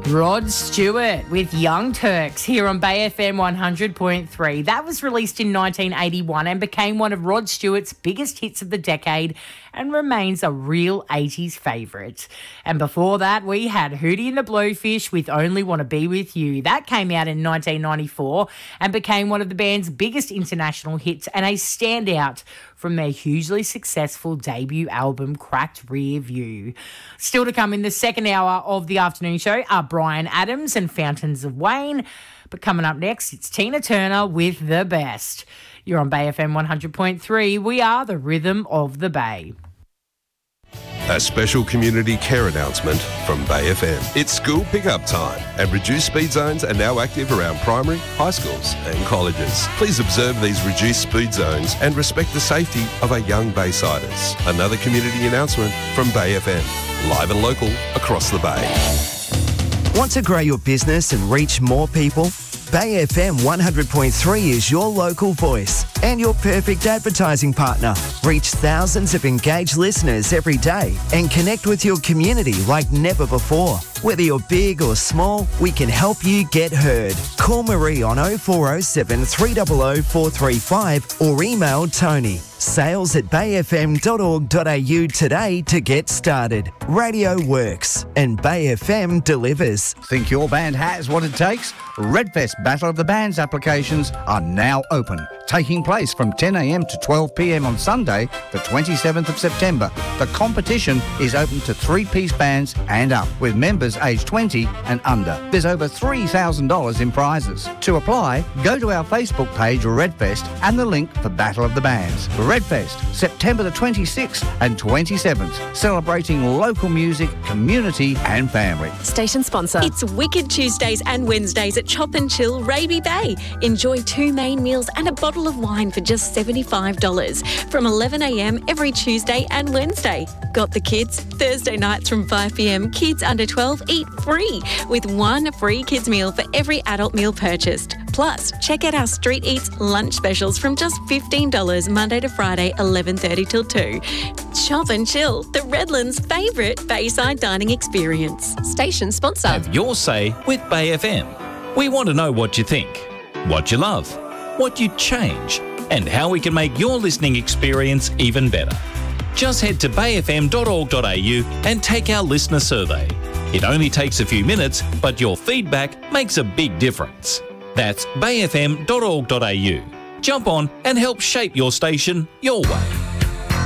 Rod Stewart with Young Turks here on Bay FM 100.3. That was released in 1981 and became one of Rod Stewart's biggest hits of the decade and remains a real 80s favourite. And before that, we had Hootie and the Blowfish with Only Want to Be With You. That came out in 1994 and became one of the band's biggest international hits and a standout from their hugely successful debut album, Cracked Rear View. Still to come in the second hour of the afternoon show are Bryan Adams and Fountains of Wayne. But coming up next, it's Tina Turner with The Best. You're on Bay FM 100.3. We are the rhythm of the Bay. A special community care announcement from Bay FM. It's school pickup time and reduced speed zones are now active around primary, high schools and colleges. Please observe these reduced speed zones and respect the safety of our young Baysiders. Another community announcement from Bay FM. Live and local across the Bay. Want to grow your business and reach more people? Bay FM 100.3 is your local voice and your perfect advertising partner. Reach thousands of engaged listeners every day and connect with your community like never before. Whether you're big or small, we can help you get heard. Call Marie on 0407 300 435 or email Tony. sales@bayfm.org.au today to get started. Radio works and Bay FM delivers. Think your band has what it takes? Redfest Battle of the Bands applications are now open, taking place from 10 a.m. to 12 p.m. on Sunday, the 27th of September. The competition is open to three-piece bands and up, with members aged 20 and under. There's over $3,000 in prizes. To apply, go to our Facebook page, Redfest, and the link for Battle of the Bands. Redfest, September the 26th and 27th, celebrating local music, community and family. Station sponsor. It's Wicked Tuesdays and Wednesdays at Chop and Chill Raby Bay. Enjoy 2 main meals and a bottle of wine for just $75 from 11 a.m. every Tuesday and Wednesday. Got the kids? Thursday nights from 5 p.m, kids under 12 eat free with 1 free kids meal for every adult meal purchased. Plus, check out our Street Eats lunch specials from just $15 Monday to Friday, 11:30 till 2. Chop and Chill, the Redlands' favourite Bayside dining experience. Station sponsor. Have your say with Bay FM. We want to know what you think, what you love, what you'd change, and how we can make your listening experience even better. Just head to bayfm.org.au and take our listener survey. It only takes a few minutes, but your feedback makes a big difference. That's bayfm.org.au. Jump on and help shape your station your way.